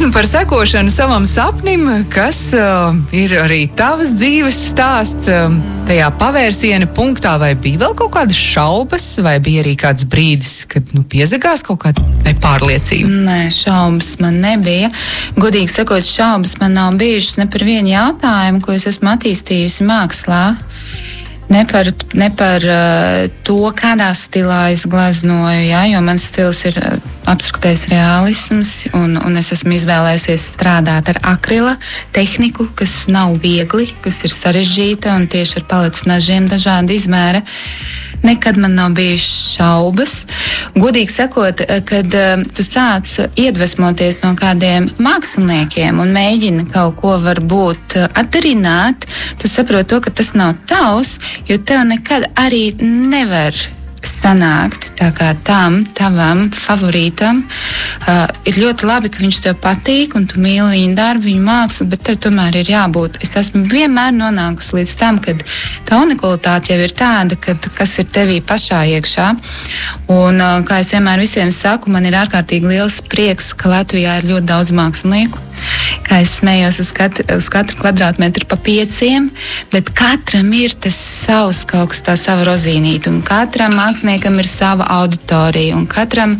Dziesma par sekošanu savam sapnim, kas ir arī tavas dzīves stāsts. Tajā pavērsiena punktā vai bija vēl kaut kādas šaubas, vai bija arī kāds brīdis, kad piezagās kaut kāda nepārliecība? Nē, šaubas man nebija. Godīgi sakot, šaubas man nav bijušas ne par vienu jautājumu, ko es esmu attīstījusi mākslā. Ne par to, kādā stilā es gleznoju, ja, jo mans stils ir abstraktais realisms, un es esmu izvēlējusies strādāt ar akrila tehniku, kas nav viegli, kas ir sarežģīta un tieši ar paletes nažiem dažādi izmēri. Nekad man nav bijušas šaubas. Godīgi sakot, kad tu sāc iedvesmoties no kādiem māksliniekiem un mēģini kaut ko varbūt atdarināt, tu saproti to, ka tas nav tavs, jo tev nekad arī nevar sanākt tā kā tavam favorītam. Ir ļoti labi, ka viņš tev patīk un tu mīli viņa darbu, viņa mākslu, bet tev tomēr ir jābūt. Es esmu vienmēr nonākusi līdz tam, kad tā unikalitāte jau ir tāda, kas ir tevī pašā iekšā. Un, kā es vienmēr visiem saku, man ir ārkārtīgi liels prieks, ka Latvijā ir ļoti daudz mākslinieku. Kā es smējos uz katru kvadrātmetru pa 5, bet katram ir tas savs kaut kas, tā sava rozīnīte, un katram māksliniekam ir sava auditorija, un katram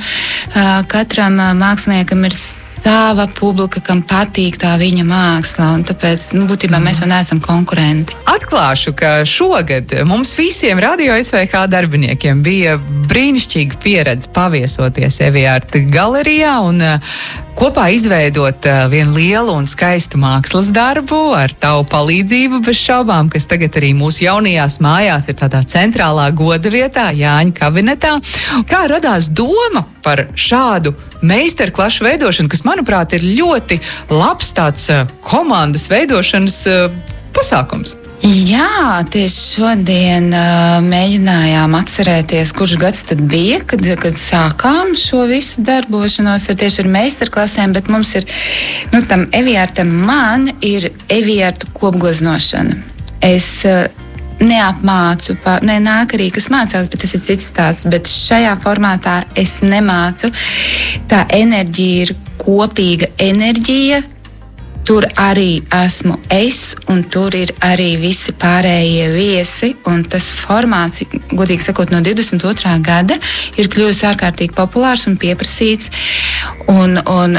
māksliniekam ir sava publika, kam patīk tā viņa māksla, un tāpēc, būtībā mēs jau neesam konkurenti. Atklāšu, ka šogad mums visiem Radio SVH darbiniekiem bija brīnišķīga pieredze paviesoties EVArt galerijā un kopā izveidot vienu lielu un skaistu mākslas darbu ar tavu palīdzību bez šaubām, kas tagad arī mūsu jaunajās mājās ir tādā centrālā goda vietā, Jāņa kabinetā. Kā radās doma par šādu meistarklašu veidošanu, kas, manuprāt, ir ļoti labs tāds komandas veidošanas pasākums? Jā, tieši šodien mēģinājām atcerēties, kurš gads tad bija, kad sākām šo visu darbošanos tieši ar meistarklasēm, bet mums ir, tam EVArtam man ir EVArtu kopgleznošana. Es neapmācu, nāk arī, kas mācās, bet tas ir cits stāsts, bet šajā formātā es nemācu. Tā enerģija ir kopīga enerģija. Tur arī esmu es, un tur ir arī visi pārējie viesi, un tas formāts, godīgi sakot, no 22. gada ir kļuvis ārkārtīgi populārs un pieprasīts, un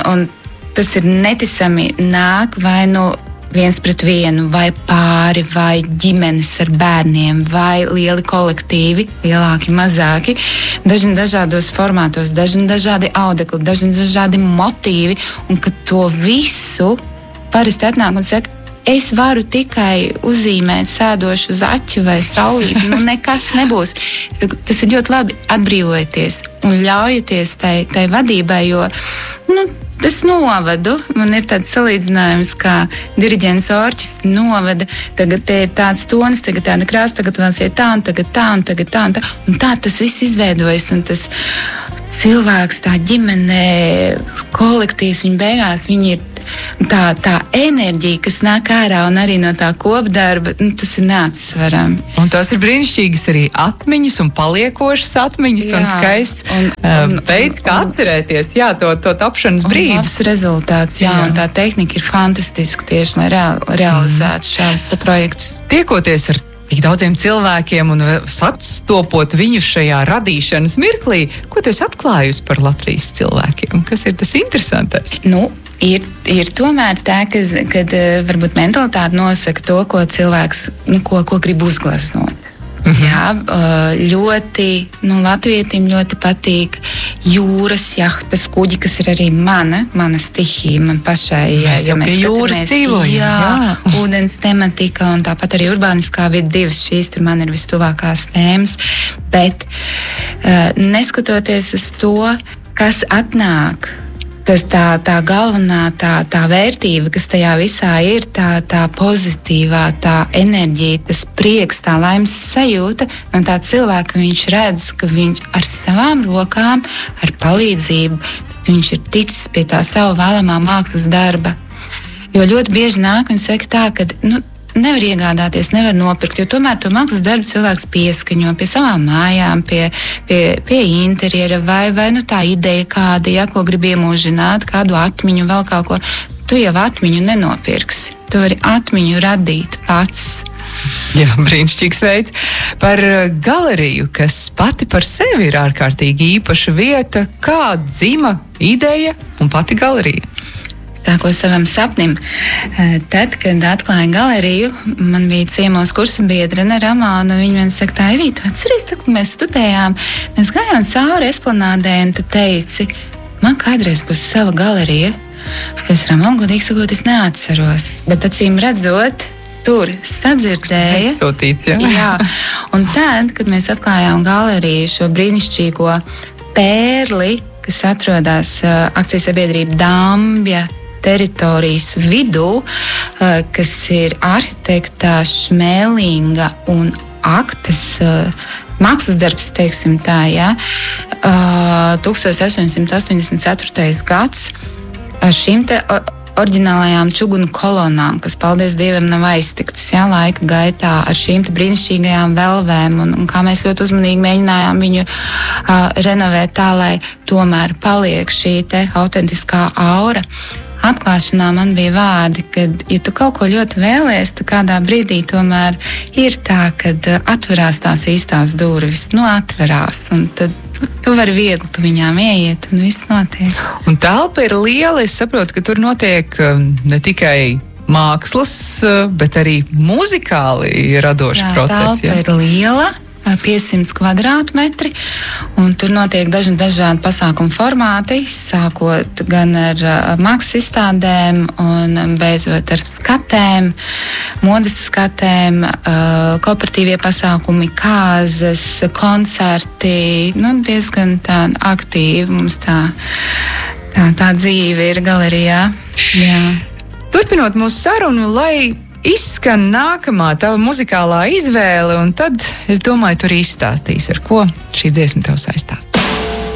tas ir neticami nāk vai no 1-pret-1, vai pāri, vai ģimenes ar bērniem, vai lieli kolektīvi, lielāki, mazāki, dažādos formātos, dažādi audekli, dažādi motīvi, un ka to visu parasti atnāk un saka, es varu tikai uzzīmēt sēdošu zaķi vai saulīti, nekas nebūs. Tas ir ļoti labi, atbrīvojieties un ļaujieties tai vadībai, jo es novadu, man ir tāds salīdzinājums, kā diriģents orķestri novada, tagad te ir tāds tonis, tagad tāda krāsa, tagad vēl iet tā, un tagad tā, un tagad tā, un tā tas viss izveidojas, un tas cilvēks, tā ģimene, kolektīvs, viņi beigās, viņi ir tā enerģija, kas nāk ārā un arī no tā kopdarba, tas ir neatsverami. Un tās ir brīnišķīgas arī atmiņas un paliekošas atmiņas, jā, un skaists veids, kā atcerēties, jā, to tapšanas brīdi. Labs rezultāts, jā, un tā tehnika ir fantastiska tieši, lai realizētu šādus projektus. Tiekoties ar tik daudziem cilvēkiem un sastopot viņus šajā radīšanas mirklī, ko tu esi atklājusi par Latvijas cilvēkiem? Kas ir tas interesantais? Ir tomēr tā, kad varbūt mentalitāte nosaka to, ko cilvēks, ko grib uzgleznot. Jā, ļoti, latvietim ļoti patīk jūras, jahtas, kuģi, kas ir arī mana stihija, man pašai. Mēs jūras dzīvojam. Jā, ūdens tematika un tāpat arī urbāniskā vide, divas šīs man ir vistuvākās tēmas, bet neskatoties uz to, kas atnāk, tas tā galvenā tā vērtība, kas tajā visā ir, tā pozitīvā, tā enerģija, tas prieks, tā laimes sajūta no tā cilvēka, viņš redz, ka viņš ar savām rokām, ar palīdzību, bet viņš ir ticis pie tā sava vēlamā mākslas darba. Jo ļoti bieži nāk un saka tā, ka nevar iegādāties, nevar nopirkt, jo tomēr to mākslas darbu cilvēks pieskaņo pie savām mājām, pie interjera vai nu tā ideja kāda, ja, ko grib iemūžināt, kādu atmiņu, vēl kaut ko. Tu jau atmiņu nenopirksi. Tu vari atmiņu radīt pats. Jā, brīnišķīgs veids. Par galeriju, kas pati par sevi ir ārkārtīgi īpaša vieta, kā dzima ideja un pati galerija? Sākot savam sapnim. Tad, kad atklāja galeriju, man bija ciemos kursa biedre Ramāna, un viņa man saka, tā, Evī, tu atceries, kad mēs studējām, mēs gājām cauri Esplanādē, un tu teici, man kādreiz būs sava galerija. Es Ramāna, godīgi sakot, es neatceros, bet acīm redzot, tur sadzirdēja. Aizsūtīts, jā. Jā, un tad, kad mēs atklājām galeriju, šo brīnišķīgo pērli, kas atrodas akcijas sabiedrība Dambja teritorijas vidū, kas ir arhitekta Šmēlinga un Aktas mākslas darbs, teiksim tā, ja, 1884. gads ar šīm te oriģinālajām čugunu kolonām, kas, paldies Dievam, nav aiztiktas, ja, laika gaitā ar šīm te brīnišķīgajām velvēm, un kā mēs ļoti uzmanīgi mēģinājām viņu renovēt tā, lai tomēr paliek šī te autentiskā aura. Atklāšanā man bija vārdi, ka, ja tu kaut ko ļoti vēlies, tad kādā brīdī tomēr ir tā, kad atverās tās īstās durvis, atverās, un tad tu vari viegli pa viņām ieiet, un viss notiek. Un telpa ir liela, es saprotu, ka tur notiek ne tikai mākslas, bet arī muzikāli radoši procesi. Telpa ir liela. 500 kvadrātmetri, un tur notiek dažādi pasākumu formāti, sākot gan ar mākslas izstādēm un beidzot ar skatēm, modes skatēm, kooperatīvie pasākumi, kāzas, koncerti, diezgan tā aktīvi mums tā dzīve ir galerijā. Jā. Turpinot mūsu sarunu, lai izskan nākamā tava muzikālā izvēle, un tad, es domāju, tur izstāstīs, ar ko šī dziesma tev saistās.